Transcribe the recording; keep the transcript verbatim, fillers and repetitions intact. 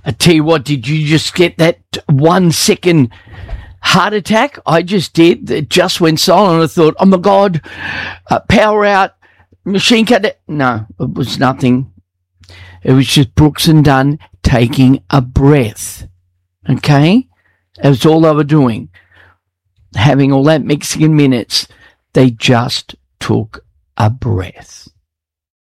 I tell you what, did you just get that one second heart attack? I just did. It just went silent. I thought, oh my God, uh, power out, machine cut it. No, it was nothing. It was just Brooks and Dunn taking a breath. Okay? That was all they were doing. Having all that Mexican minutes. They just took a breath.